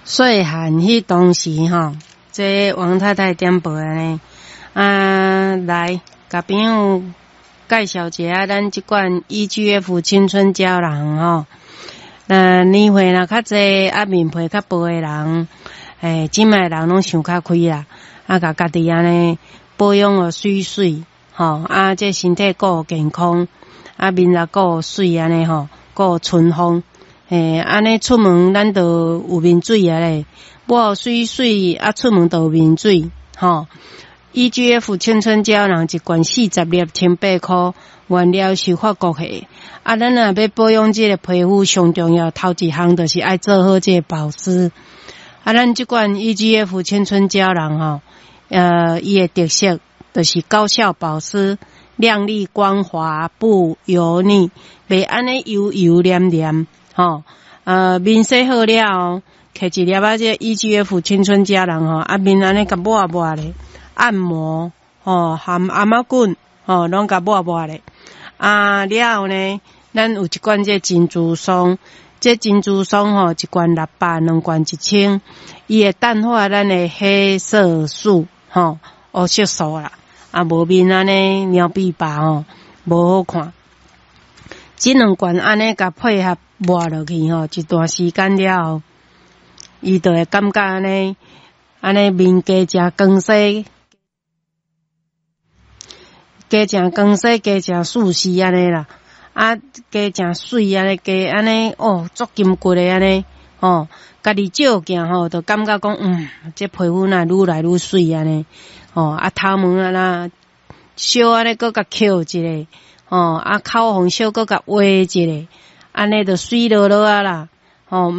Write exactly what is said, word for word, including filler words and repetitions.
细汉迄当时吼，这王太太点播安尼，啊来，甲朋友介绍一下咱即款 E G F 青春胶囊吼。那年岁若较济，啊面皮较薄诶人，诶，即卖人拢想较开啦，啊甲家己安尼保养哦水水，吼啊这身体顾健康，啊面也顾水安尼吼，顾春风。诶，安尼出门咱就有面水啊咧，抹水水啊出门就有面水，吼。E G F 青春胶囊一罐四十粒，千八箍，原料是法国的。啊，咱若要保养这个皮肤，上重要头一项就是爱做好这个保湿。啊，咱这罐 E G F 青春胶囊吼，呃，伊的特色就是高效保湿。亮丽光滑不油腻，袂安尼油油黏黏，吼，呃，面洗好了，摕一粒仔这 E G F 青春胶囊吼，啊面安尼甲抹抹咧，按摩，吼，含阿妈棍，吼，拢甲抹抹咧，啊了后呢，咱有一罐这珍珠霜，这珍珠霜吼，一罐六百，两罐一千，伊会淡化咱的黑色素，吼，黑色素啦。啊，无面安尼尿比白吼，无好看。即两罐安尼甲配合抹落去吼，一段时间了后，伊就会感觉安尼，安尼面加正光洗，加正光洗，加正舒适安尼啦。啊，加正水安尼，加安尼哦，足金骨的安尼，吼，家己照镜吼，就感觉讲，嗯，这皮肤若愈来愈水安尼。哦，啊，头毛啊啦，小安尼搁甲翘一下，哦，啊，口红小搁甲画一下，安尼就水落落啊啦，哦。